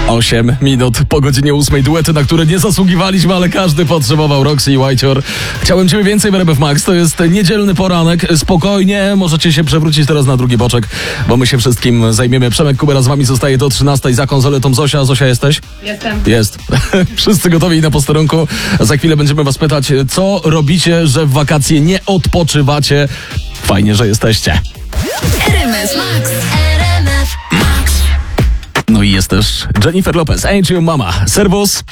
8 minut po godzinie 8. Duety, na które nie zasługiwaliśmy, ale każdy potrzebował. Roxy i Whitehor. Chciałem Ciebie więcej w RMF Max. To jest niedzielny poranek. Spokojnie, możecie się przewrócić teraz na drugi boczek, bo my się wszystkim zajmiemy. Przemek Kubera z Wami zostaje do 13. Za konsoletą Zosia. Zosia, jesteś? Jestem. Jest. Wszyscy gotowi i na posterunku. Za chwilę będziemy Was pytać, co robicie, że w wakacje nie odpoczywacie. Fajnie, że jesteście. RMF Max. RMF Max. No i jest też Jennifer Lopez, Ain't You Mama. Servus.